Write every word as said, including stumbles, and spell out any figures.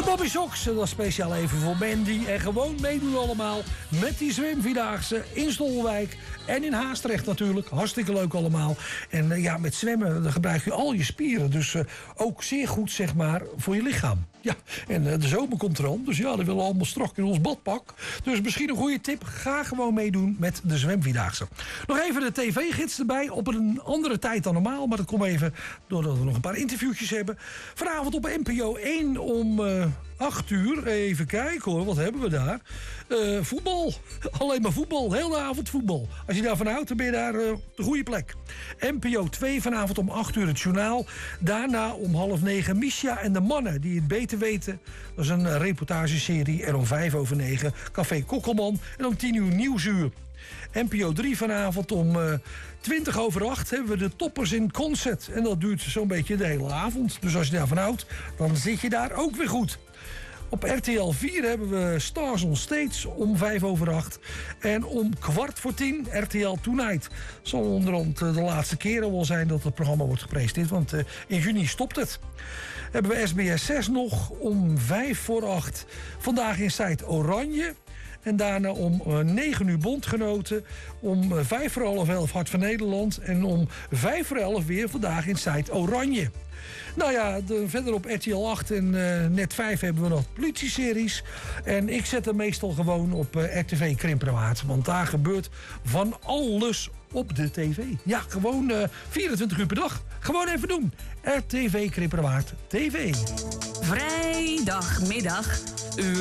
Bobby Sox, dat is speciaal even voor Mandy. En gewoon meedoen allemaal met die zwemvierdaagse in Stolwijk. En in Haastrecht natuurlijk. Hartstikke leuk allemaal. En uh, ja, met zwemmen dan gebruik je al je spieren. Dus uh, ook zeer goed, zeg maar, voor je lichaam. Ja, en uh, de zomer komt eraan. Dus ja, dan willen we allemaal strak in ons badpak. Dus misschien een goede tip. Ga gewoon meedoen met de zwemvierdaagse. Nog even de tv-gids erbij. Op een andere tijd dan normaal. Maar dat komt even doordat we nog een paar interviewtjes hebben. Vanavond op N P O één om uh, acht uur. Even kijken hoor, wat hebben we daar? Uh, voetbal. Alleen maar voetbal. Heel de avond voetbal. Als je daarvan houdt, dan ben je daar uh, op de goede plek. N P O twee vanavond om acht uur het journaal. Daarna om half negen Misha en de mannen die het beter weten. Dat is een uh, reportageserie. En om vijf over negen Café Kokkelman. En om tien uur Nieuwsuur. N P O drie vanavond om uh, twintig over acht hebben we de toppers in concert. En dat duurt zo'n beetje de hele avond. Dus als je daarvan houdt, dan zit je daar ook weer goed. Op R T L vier hebben we Stars on Stage om vijf over acht. En om kwart voor tien R T L Tonight. Het zal onderhand de laatste keren wel zijn dat het programma wordt gepresenteerd. Want uh, in juni stopt het. Hebben we S B S zes nog om vijf voor acht. Vandaag in Site Oranje. En daarna om uh, negen uur Bondgenoten. Om uh, vijf voor half elf Hart van Nederland. En om vijf voor elf weer vandaag in Site Oranje. Nou ja, de, verder op R T L acht en uh, Net vijf hebben we nog politieseries. En ik zet hem meestal gewoon op uh, R T V Krimperwaard. Want daar gebeurt van alles op de tv. Ja, gewoon uh, vierentwintig uur per dag. Gewoon even doen. R T V Krimperwaard T V. Vrijdagmiddag.